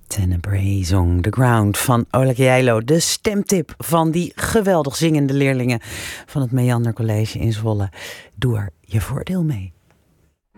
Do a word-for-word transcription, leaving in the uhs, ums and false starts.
Tenebrae zong The Ground van Oleg Jailo. De stemtip van die geweldig zingende leerlingen van het Meander College in Zwolle. Doe er je voordeel mee.